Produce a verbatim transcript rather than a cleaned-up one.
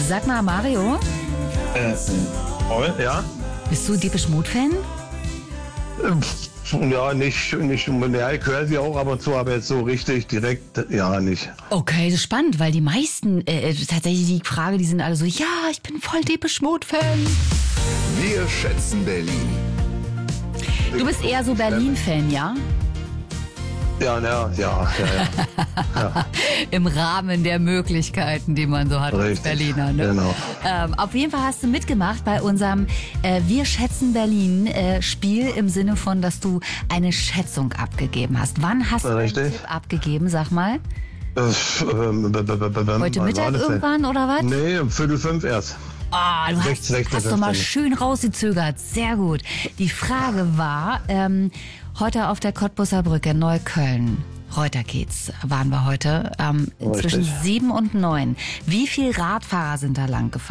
Sag mal, Mario, Äh, oh, ja? bist du Depeche Mode-Fan? Ja, nicht, nicht, ja, ich höre sie auch ab und zu, aber jetzt so richtig direkt, ja, nicht. Okay, das ist spannend, weil die meisten, äh, tatsächlich die Frage, die sind alle so, ja, ich bin voll Depeche Mode-Fan. Wir schätzen Berlin. Du bist eher so Berlin-Fan, ja? Ja, ja, ja, ja, Im Rahmen der Möglichkeiten, die man so hat als Richtig, Berliner. Ne? genau. Ähm, auf jeden Fall hast du mitgemacht bei unserem äh, Wir schätzen Berlin äh, Spiel im Sinne von, dass du eine Schätzung abgegeben hast. Wann hast du den Richtig. Tipp abgegeben, sag mal? Äh, ähm, b- b- b- b- Heute wann Mittag war das denn? irgendwann oder was? Nee, um Viertel fünf erst. Ah, du hast, Sechs- sechzehn, hast doch mal sechzehn. schön rausgezögert. Sehr gut. Die Frage war, ähm, heute auf der Cottbusser Brücke, Neukölln, Reuterkiez waren wir heute, ähm, Richtig. zwischen sieben und neun. Wie viele Radfahrer sind da lang gefahren?